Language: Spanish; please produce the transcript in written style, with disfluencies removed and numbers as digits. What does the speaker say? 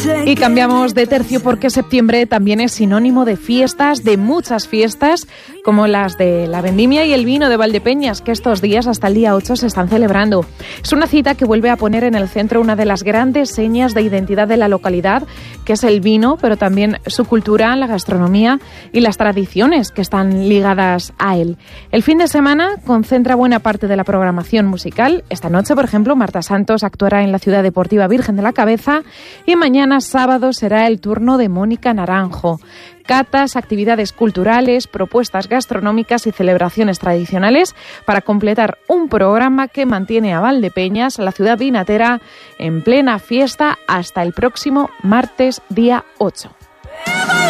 Y cambiamos de tercio porque septiembre también es sinónimo de fiestas, de muchas fiestas, como las de la vendimia y el vino de Valdepeñas, que estos días hasta el día 8 se están celebrando. Es una cita que vuelve a poner en el centro una de las grandes señas de identidad de la localidad, que es el vino, pero también su cultura, la gastronomía y las tradiciones que están ligadas a él. El fin de semana concentra buena parte de la programación musical. Esta noche, por ejemplo, Marta Santos actuará en la Ciudad Deportiva Virgen de la Cabeza y mañana sábado será el turno de Mónica Naranjo. Catas, actividades culturales, propuestas gastronómicas y celebraciones tradicionales para completar un programa que mantiene a Valdepeñas, la ciudad vinatera, en plena fiesta hasta el próximo martes día 8.